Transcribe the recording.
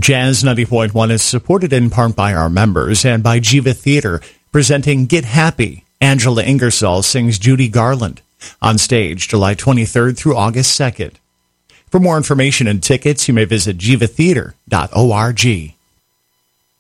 Jazz 90.1 is supported in part by our members and by Jiva Theater, presenting Get Happy. Angela Ingersoll sings Judy Garland on stage July 23rd through August 2nd. For more information and tickets, you may visit jivatheater.org.